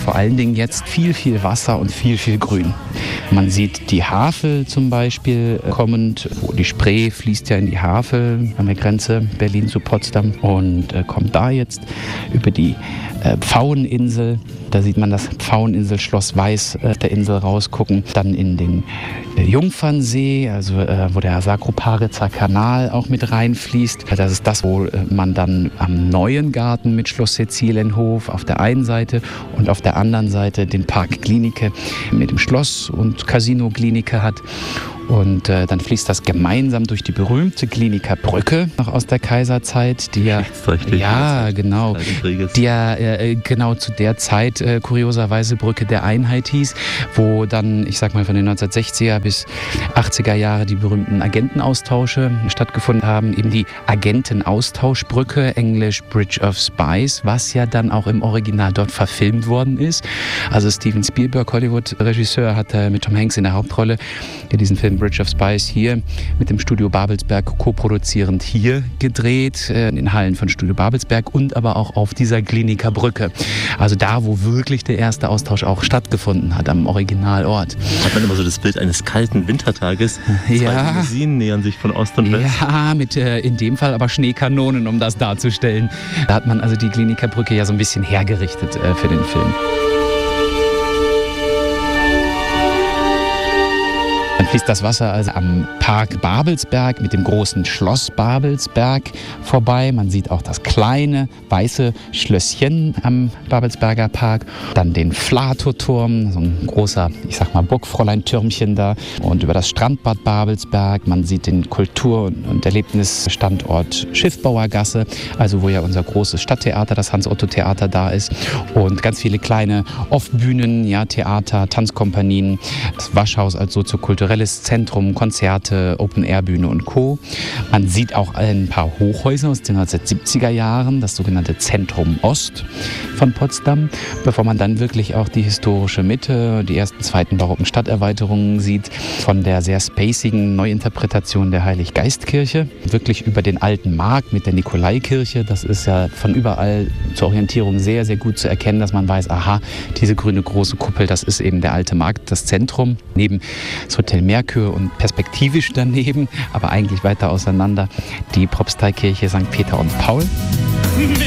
vor allen Dingen jetzt viel, viel Wasser und viel, viel Grün. Man sieht die Havel zum Beispiel kommend. Die Spree fließt ja in die Havel an der Grenze Berlin zu Potsdam und kommt da jetzt über die Pfaueninsel. Da sieht man das Pfaueninsel-Schloss Weiß der Insel rausgucken. Dann in den Jungfernsee, also wo der Sakroparitzer Kanal auch mit reinfließt. Das ist das, wo man dann am Neuen Garten mit Schloss Sizilienhof auf der einen Seite und auf der anderen Seite den Park Glienicke mit dem Schloss und Casino Glienicke hat. Und dann fließt das gemeinsam durch die berühmte Glienicke Brücke, noch aus der Kaiserzeit, die ja, genau, die ja genau zu der Zeit kurioserweise Brücke der Einheit hieß, wo dann, ich sag mal, von den 1960er bis 80er Jahre die berühmten Agentenaustausche stattgefunden haben. Eben die Agentenaustauschbrücke, englisch Bridge of Spies, was ja dann auch im Original dort verfilmt worden ist. Also Steven Spielberg, Hollywood-Regisseur, hat mit Tom Hanks in der Hauptrolle diesen Film Bridge of Spies hier mit dem Studio Babelsberg koproduzierend hier gedreht, in den Hallen von Studio Babelsberg und aber auch auf dieser Glienicke Brücke. Also da, wo wirklich der erste Austausch auch stattgefunden hat, am Originalort. Hat man immer so das Bild eines kalten Wintertages? Ja. Zwei Limousinen nähern sich von Ost und West. Ja, mit in dem Fall aber Schneekanonen, um das darzustellen. Da hat man also die Glienicke Brücke ja so ein bisschen hergerichtet für den Film. Dann fließt das Wasser also am Park Babelsberg mit dem großen Schloss Babelsberg vorbei. Man sieht auch das kleine weiße Schlösschen am Babelsberger Park. Dann den Flatoturm, so ein großer, ich sag mal, Burgfräulein-Türmchen da. Und über das Strandbad Babelsberg. Man sieht den Kultur- und Erlebnisstandort Schiffbauergasse, also wo ja unser großes Stadttheater, das Hans-Otto-Theater da ist. Und ganz viele kleine Off-Bühnen, ja, Theater, Tanzkompanien, das Waschhaus als soziokulturelles Zentrum, Konzerte, Open-Air-Bühne und Co. Man sieht auch ein paar Hochhäuser aus den 1970er Jahren, das sogenannte Zentrum Ost von Potsdam, bevor man dann wirklich auch die historische Mitte, die ersten, zweiten barocken Stadterweiterungen sieht, von der sehr spacigen Neuinterpretation der Heiliggeistkirche, wirklich über den alten Markt mit der Nikolaikirche. Das ist ja von überall zur Orientierung sehr, sehr gut zu erkennen, dass man weiß, aha, diese grüne große Kuppel, das ist eben der alte Markt, das Zentrum. Neben das Hotel Merkur und perspektivisch daneben, aber eigentlich weiter auseinander, die Propsteikirche St. Peter und Paul. Mit